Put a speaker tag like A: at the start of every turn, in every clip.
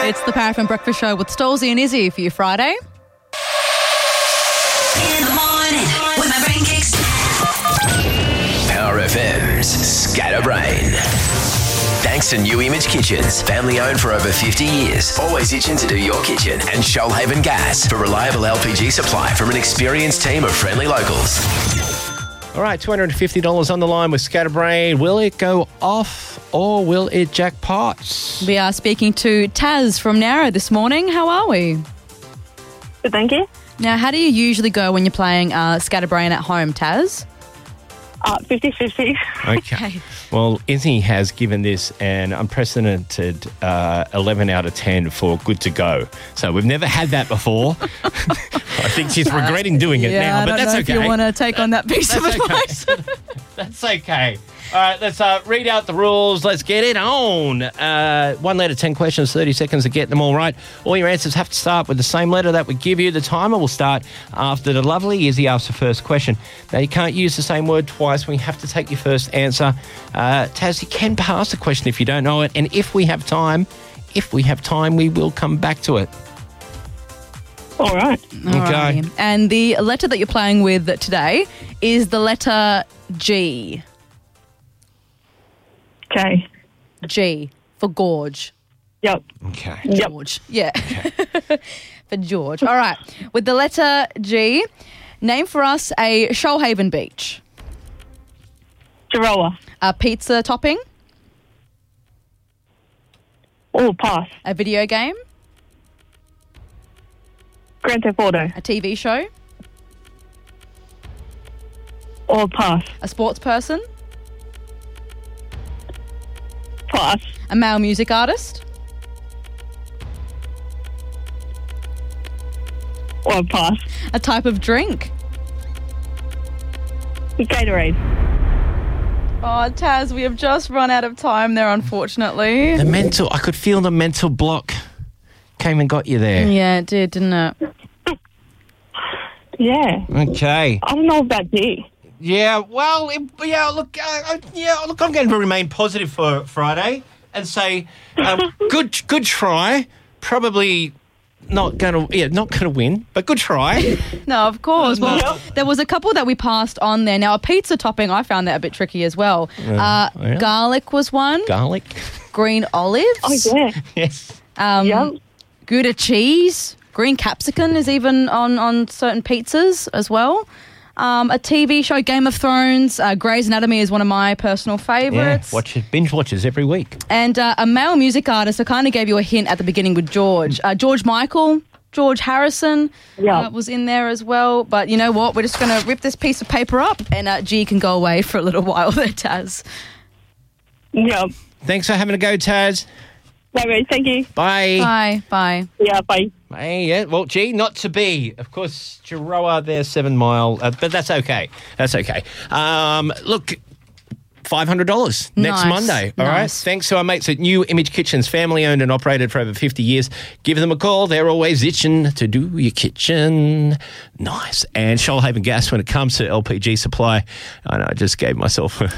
A: It's the Power FM Breakfast Show with Stolzy and Izzy for your Friday.
B: In the morning, when my brain kicks.
C: Power FM's Scatterbrain. Thanks to New Image Kitchens, family owned for over 50 years. Always itching to do your kitchen. And Shoalhaven Gas for reliable LPG supply from an experienced team of friendly locals.
D: All right, $250 on the line with Scatterbrain. Will it go off or will it jackpot?
A: We are speaking to Taz from Narrow this morning. How are we?
E: Good, thank you.
A: Now, how do you usually go when you're playing Scatterbrain at home, Taz?
E: 50-50.
D: Okay. Well, Izzy has given this an unprecedented 11 out of 10 for good to go. So we've never had that before. I think she's regretting doing it now, but that's okay.
A: If you want to take on that piece of advice.
D: That's okay. All right, let's read out the rules. Let's get it on. 1 letter, 10 questions, 30 seconds to get them all right. All your answers have to start with the same letter that we give you. The timer will start after the lovely Izzy asks the first question. Now, you can't use the same word twice. We have to take your first answer. Taz, you can pass the question if you don't know it. And if we have time, we will come back to it.
E: All right.
A: Okay. And the letter that you're playing with today is the letter G.
E: Okay.
A: G for gorge.
E: Yep.
D: Okay.
A: George. Yeah. Okay. For George. All right. With the letter G, name for us a Shoalhaven beach.
E: Chihuahua.
A: A pizza topping.
E: Oh, pass.
A: A video game.
E: Grand Theft Auto.
A: A TV show.
E: Oh, pass.
A: A sports person.
E: Pass.
A: A male music artist.
E: Oh, pass.
A: A type of drink.
E: Gatorade.
A: Oh, Taz, we have just run out of time there, unfortunately.
D: I could feel the mental block came and got you there.
A: Yeah, it did, didn't it?
E: Yeah.
D: Okay.
E: I don't know about D.
D: Yeah, well, look, I'm going to remain positive for Friday and say, good try. Probably not going to win, but good try.
A: No, of course. Well, there was a couple that we passed on there. Now, a pizza topping, I found that a bit tricky as well.
D: Yeah.
A: Garlic was one.
D: Garlic.
A: Green olives.
E: Oh, yeah.
D: Yes.
A: Gouda cheese. Green capsicum is even on certain pizzas as well. A TV show, Game of Thrones. Grey's Anatomy is one of my personal favourites.
D: Yeah, binge watches every week.
A: And a male music artist. I kind of gave you a hint at the beginning with George. George Michael, George Harrison was in there as well. But you know what? We're just going to rip this piece of paper up and G can go away for a little while there, Taz.
E: Yep.
D: Thanks for having a go, Taz.
E: Bye, thank you.
D: Bye.
A: Bye.
E: Yeah, bye.
D: Hey, yeah, well, G, not to be. Of course, Chihuahua, they're 7 mile, but that's okay. That's okay. Look, $500 next Monday. All right. Thanks to our mates at New Image Kitchens, family owned and operated for over 50 years. Give them a call. They're always itching to do your kitchen. Nice. And Shoalhaven Gas when it comes to LPG supply. I know, I just gave myself
A: on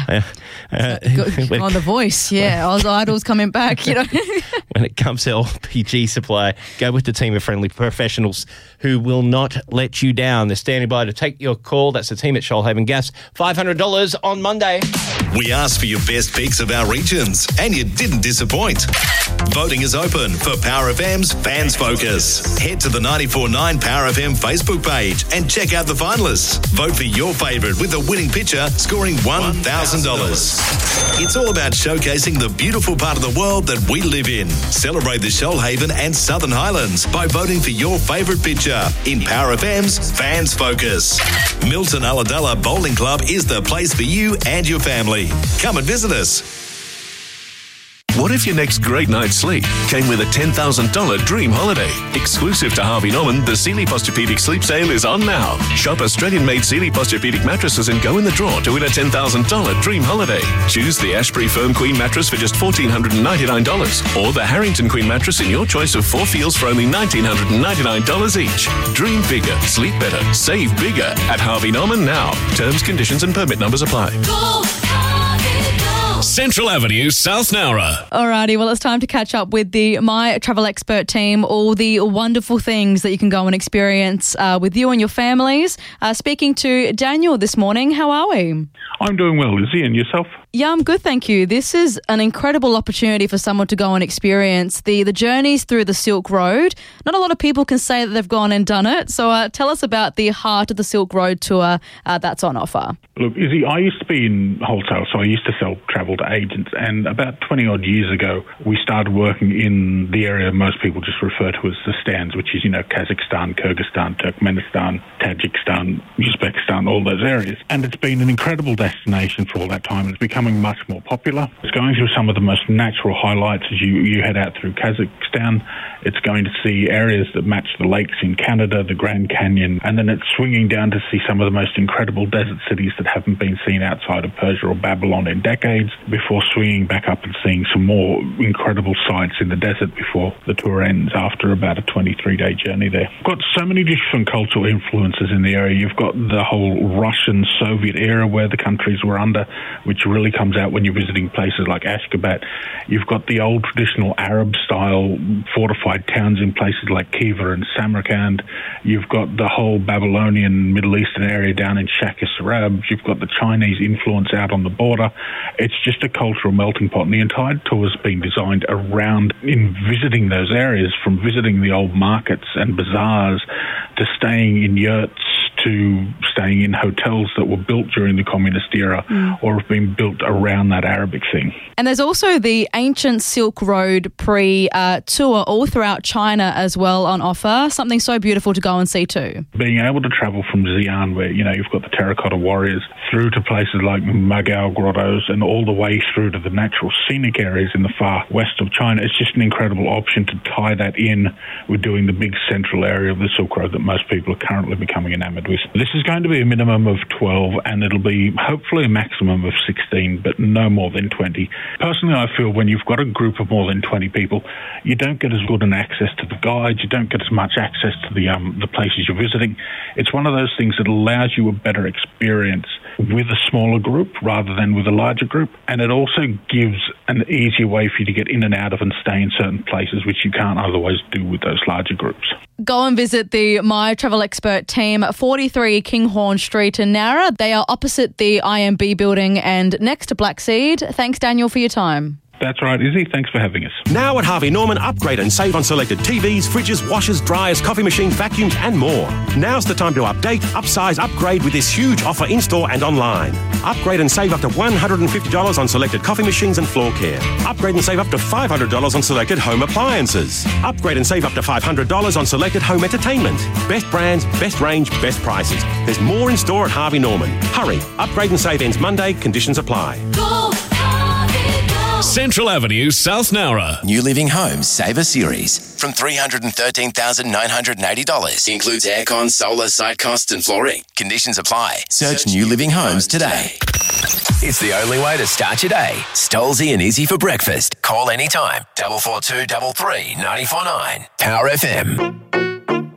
A: the voice. Yeah, Oz Idol's coming back, you know.
D: When it comes to LPG supply, go with the team of friendly professionals who will not let you down. They're standing by to take your call. That's the team at Shoalhaven Gas. $500 on Monday.
F: We asked for your best picks of our regions, and you didn't disappoint. Voting is open for Power FM's Fans Focus. Head to the 94.9 Power FM Facebook page and check out the finalists. Vote for your favourite with the winning picture scoring $1,000. It's all about showcasing the beautiful part of the world that we live in. Celebrate the Shoalhaven and Southern Highlands by voting for your favourite picture in Power FM's Fans Focus. Milton Ulladulla Bowling Club is the place for you and your family. Come and visit us.
G: What if your next great night's sleep came with a $10,000 dream holiday? Exclusive to Harvey Norman, the Sealy Posturepedic Sleep Sale is on now. Shop Australian-made Sealy Posturepedic mattresses and go in the draw to win a $10,000 dream holiday. Choose the Ashbury Firm Queen mattress for just $1,499 or the Harrington Queen mattress in your choice of 4 feels for only $1,999 each. Dream bigger, sleep better, save bigger at Harvey Norman now. Terms, conditions and permit numbers apply.
B: Go, Harvey, go.
G: Central Avenue, South Nowra.
A: Alrighty, well, it's time to catch up with the My Travel Expert team, all the wonderful things that you can go and experience with you and your families. Speaking to Daniel this morning, how are we?
H: I'm doing well, Lizzie, and yourself?
A: Yeah, I'm good, thank you. This is an incredible opportunity for someone to go and experience the journeys through the Silk Road. Not a lot of people can say that they've gone and done it, so tell us about the Heart of the Silk Road tour that's on offer.
H: Look, Izzy, I used to be in wholesale, so I used to sell travel to agents, and about 20-odd years ago, we started working in the area most people just refer to as the stands, which is, Kazakhstan, Kyrgyzstan, Turkmenistan, Tajikistan, Uzbekistan, all those areas. And it's been an incredible destination for all that time. It's becoming much more popular. It's going through some of the most natural highlights as you head out through Kazakhstan. It's going to see areas that match the lakes in Canada, the Grand Canyon, and then it's swinging down to see some of the most incredible desert cities that haven't been seen outside of Persia or Babylon in decades, before swinging back up and seeing some more incredible sights in the desert before the tour ends after about a 23-day journey there. We've got so many different cultural influences in the area. You've got the whole Russian Soviet era where the countries were under, which really comes out when you're visiting places like Ashgabat. You've got the old traditional Arab-style fortified towns in places like Khiva and Samarkand. You've got the whole Babylonian Middle Eastern area down in Shakh-e-Sarab. You've got the Chinese influence out on the border. It's just a cultural melting pot, and the entire tour has been designed around in visiting those areas, from visiting the old markets and bazaars to staying in yurts to staying in hotels that were built during the communist era or have been built around that Arabic thing.
A: And there's also the Ancient Silk Road tour all throughout China as well on offer. Something so beautiful to go and see too. Being
H: able to travel from Xi'an, where, you've got the terracotta warriors, through to places like Magao Grottos and all the way through to the natural scenic areas in the far west of China, it's just an incredible option to tie that in with doing the big central area of the Silk Road that most people are currently becoming enamored with. This is going to be a minimum of 12 and it'll be hopefully a maximum of 16, but no more than 20. Personally, I feel when you've got a group of more than 20 people, you don't get as good an access to the guides, you don't get as much access to the places you're visiting. It's one of those things that allows you a better experience with a smaller group rather than with a larger group, and it also gives an easier way for you to get in and out of and stay in certain places which you can't otherwise do with those larger groups.
A: Go and visit the My Travel Expert team, 43 Kinghorn Street in Nowra. They are opposite the IMB building and next to Black Seed. Thanks, Daniel, for your time.
H: That's right, Izzy. Thanks for having us.
I: Now at Harvey Norman, upgrade and save on selected TVs, fridges, washers, dryers, coffee machines, vacuums and more. Now's the time to update, upsize, upgrade with this huge offer in-store and online. Upgrade and save up to $150 on selected coffee machines and floor care. Upgrade and save up to $500 on selected home appliances. Upgrade and save up to $500 on selected home entertainment. Best brands, best range, best prices. There's more in store at Harvey Norman. Hurry. Upgrade and save ends Monday. Conditions apply.
G: Central Avenue, South Nowra.
C: New Living Homes Saver Series from $313,980. Includes aircon, solar, site costs and flooring. Conditions apply. Search New Living Homes today. It's the only way to start your day. Stolzy and Izzy for breakfast. Call anytime. 442 33 949. Power FM.